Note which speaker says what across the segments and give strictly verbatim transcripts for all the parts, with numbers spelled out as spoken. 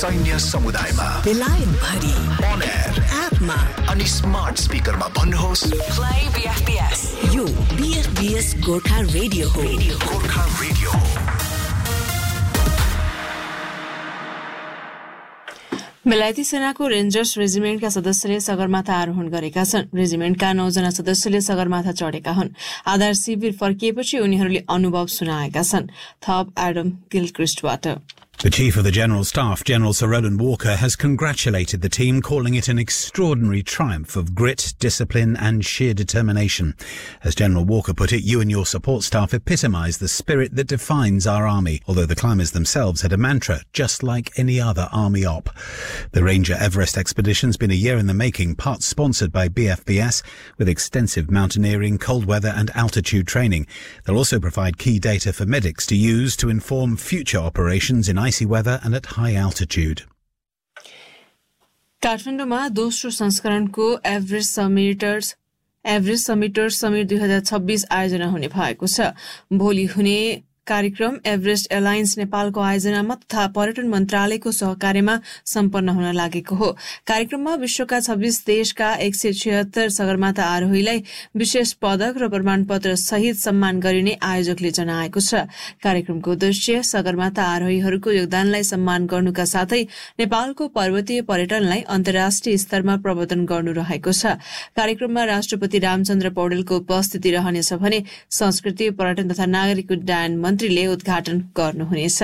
Speaker 1: सैन्य समुदायमा
Speaker 2: बेलायत भरि
Speaker 1: on air
Speaker 2: एपमा
Speaker 1: अनि स्मार्ट स्पिकरमा भन्नुहोस्
Speaker 2: play B F B S यो B F B S Gorkha radio हो
Speaker 1: गोर्खा रेडियो हो।
Speaker 3: बेलायती सेनाको रेन्जर्स रेजिमेन्टका सदस्यले सगरमाथा आरोहण गरेका छन्। रेजिमेन्टका नौजना सदस्यले सगरमाथा चढेका हुन्। आधार शिविर फर्किएपछि उनीहरूले अनुभव सुनाएका छन्। थप Adam गिलक्रिस्टबाट।
Speaker 4: The Chief of the General Staff, General Sir Roland Walker, has congratulated the team, calling it an extraordinary triumph of grit, discipline and sheer determination. As General Walker put it, you and your support staff epitomise the spirit that defines our army, although the climbers themselves had a mantra, just like any other army op. The Ranger Everest expedition's been a year in the making, part sponsored by B F B S, with extensive mountaineering, cold weather and altitude training. They'll also provide key data for medics to use to inform future operations in icy weather and at high altitude.
Speaker 3: काठमाडौँमा दोस्रो संस्करणको Everest समिटर्स Everest समिटर्स summit दुई हजार छब्बीस आयोजना हुने भएको छ। भोलि हुने कार्यक्रम एभरेस्ट एलायन्स नेपालको आयोजनामा तथा पर्यटन मन्त्रालयको सहकार्यमा सम्पन्न हुन लागेको हो। कार्यक्रममा विश्वका छब्बीस देशका एक सय छिहत्तर सगरमाथा आरोहीलाई विशेष पदक र प्रमाणपत्र सहित सम्मान गरिने आयोजकले जनाएको छ। कार्यक्रमको उद्देश्य सगरमाथा आरोहीहरूको योगदानलाई सम्मान गर्नुका साथै नेपालको पर्वतीय पर्यटनलाई अन्तर्राष्ट्रिय स्तरमा प्रवर्धन गर्नु रहेको छ। कार्यक्रममा राष्ट्रपति रामचन्द्र पौडेलको उपस्थिति रहनेछ भने संस्कृति पर्यटन तथा नागरिक उड्डयन मन्त्रीले उद्घाटन गर्नुहुनेछ।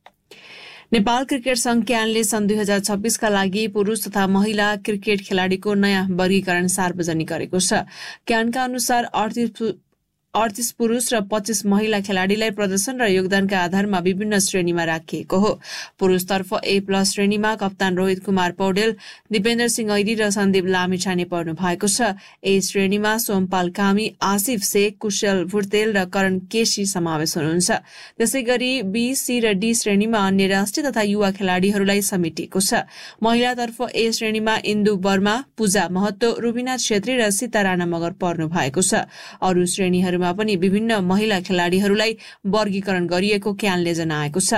Speaker 3: नेपाल क्रिकेट संघ क्यानले सन् दुई हजार छब्बीसका लागि पुरूष तथा महिला क्रिकेट खेलाड़ीको नयाँ वर्गीकरण सार्वजनिक गरेको छ। क्यानका अनुसार अडतीस पुरूष र पच्चीस महिला खेलाड़ीलाई प्रदर्शन र योगदानका आधारमा विभिन्न श्रेणीमा राखिएको हो। पुरूषतर्फ ए प्लस श्रेणीमा कप्तान रोहित कुमार पौडेल, दिपेन्द्र सिंह ऐरी र सन्दीप लामिछाने पर्नु भएको छ। ए श्रेणीमा सोमपाल कामी, आसिफ शेख, कुशल भुर्तेल र करण केसी समावेश हुनुहुन्छ। त्यसै गरी बी, सी र डी श्रेणीमा अन्य राष्ट्रिय तथा युवा खेलाड़ीहरूलाई समेटिएको छ। महिलातर्फ ए श्रेणीमा इन्दु वर्मा, पूजा महतो, रुबिना छेत्री र सीता राणा मगर पर्नु भएको छ। अरू श्रेणीहरू पनि विभिन्न महिला खेलाड़ीहरूलाई वर्गीकरण गरिएको क्यानले जनाएको छ।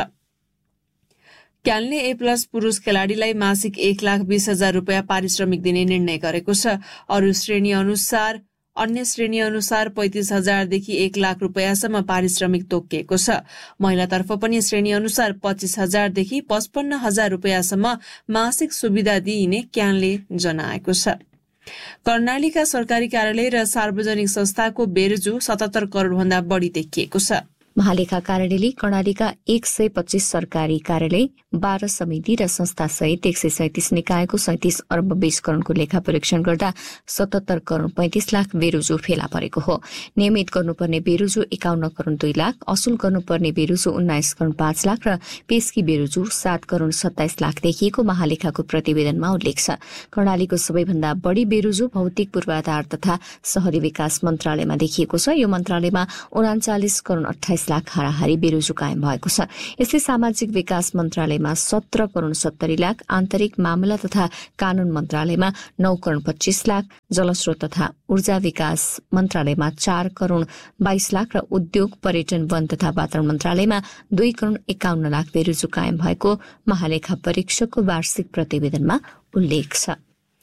Speaker 3: क्यानले ए प्लस पुरूष खेलाड़ीलाई मासिक एक लाख बीस हजार रूपियाँ पारिश्रमिक दिने निर्णय गरेको छ। अरू श्रेणी अनुसार अन्य श्रेणी अनुसार पैंतिस हजारदेखि एक लाख रूपियाँसम्म पारिश्रमिक तोकिएको छ। महिलातर्फ पनि श्रेणी अनुसार पच्चीस हजारदेखि पचपन्न हजार रूपियाँसम्म मासिक सुविधा दिइने क्यानले जनाएको छ। कर्णालीका सरकारी कार्यालय र सार्वजनिक संस्थाको बेरजु सतहत्तर करोड़ भन्दा बढ़ी देखिएको छ।
Speaker 5: महालेखा कार्यालयले कर्णालीका एक सय पच्चीस सरकारी कार्यालय, बाह्र समिति र संस्था सहित एक सय सैतिस निकायको सैतिस अर्ब बीस करोड़को लेखा परीक्षण गर्दा सतहत्तर करोड़ पैंतिस लाख बेरोजु फेला परेको हो। नियमित गर्नुपर्ने बेरोजु एकाउन्न करोड़ दुई लाख, असुल गर्नुपर्ने बेरोजु उन्नाइस करोड़ पाँच लाख र पेशकी बेरोजु सात करोड़ सत्ताइस लाख देखिएको महालेखाको प्रतिवेदनमा उल्लेख छ। कर्णालीको सबैभन्दा बढ़ी बेरोजु भौतिक पूर्वाधार तथा शहरी विकास मन्त्रालयमा देखिएको छ। यो मन्त्रालयमा उनाचालिस करोड़ अठाइस लाख हाराहारी बेरोजु कायम भएको छ। यसले सामाजिक विकास मन्त्रालयमा सत्र करोड़ सत्तरी लाख, आन्तरिक मामला तथा कानून मन्त्रालयमा नौ करोड़ पच्चीस लाख, जलस्रोत तथा ऊर्जा विकास मन्त्रालयमा चार करोड़ बाइस लाख र उद्योग पर्यटन वन तथा वातावरण मन्त्रालयमा दुई करोड़ एकाउन्न लाख बेरोजु कायम भएको महालेखा परीक्षकको वार्षिक प्रतिवेदनमा उल्लेख छ।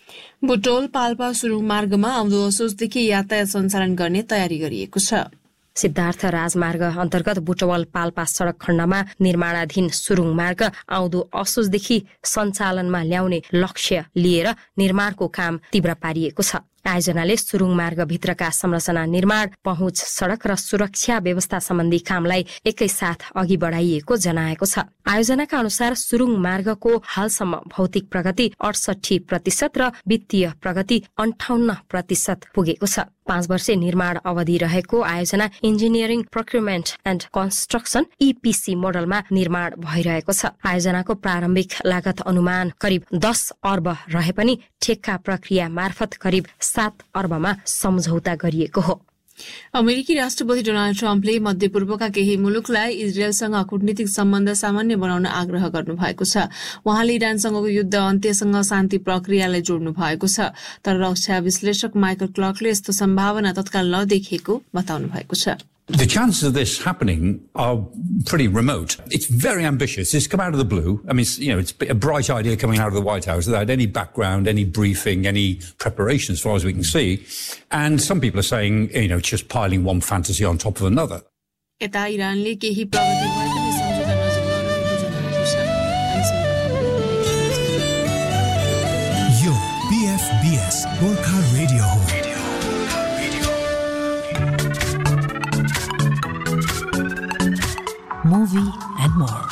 Speaker 3: बुटोल पाल्पा सुरुङ मार्गमा आउँदो असोजदेखि यातायात सञ्चालन गर्ने तयारी गरिएको छ।
Speaker 6: सिद्धार्थ राजमार्ग अन्तर्गत बुटवल पाल्पा सड़क खण्डमा निर्माणाधीन सुरुङ मार्ग आउँदो असोजदेखि सञ्चालनमा ल्याउने लक्ष्य लिएर निर्माणको काम तीव्र पारिएको छ। आयोजनाले सुरुङ मार्गभित्रका संरचना निर्माण, पहुँच सड़क र सुरक्षा व्यवस्था सम्बन्धी कामलाई एकैसाथ अघि बढ़ाइएको जनाएको छ। आयोजनाका अनुसार सुरुङ मार्गको हालसम्म भौतिक प्रगति अडसठी प्रतिशत र वित्तीय प्रगति अन्ठाउन्न प्रतिशत पुगेको छ। पाँच वर्षे निर्माण अवधि रहेको आयोजना engineering procurement and construction EPC मोडलमा निर्माण भइरहेको छ। आयोजनाको प्रारम्भिक लागत अनुमान करिब दस अर्ब रहे पनि ठेक्का प्रक्रिया मार्फत करिब सात अर्बमा सम्झौता गरिएको हो।
Speaker 3: अमेरिकी राष्ट्रपति डोनाल्ड ट्रम्पले मध्यपूर्वका केही मुलुकलाई इजरायलसँग कूटनीतिक सम्बन्ध सामान्य बनाउन आग्रह गर्नु भएको छ। उहाँले इरानसँगको युद्ध अन्त्यसँग शान्ति प्रक्रियालाई जोड्नु भएको छ। तर रक्षा विश्लेषक माइकल क्लर्कले यस्तो सम्भावना तत्काल नदेखिएको बताउनु भएको छ।
Speaker 7: The chances of this happening are pretty remote. It's very ambitious. It's come out of the blue. I mean, it's, you know, it's a bright idea coming out of the White House without any background, any briefing, any preparation, as far as we can see. And some people are saying, you know, it's just piling one fantasy on top of another.
Speaker 3: यता इरानले केही प्रगति भए पनि सम्झौता नजिक नरहेको जनाएको छ।
Speaker 1: यो B F B S Gorkha radio हो।
Speaker 2: Movie and more.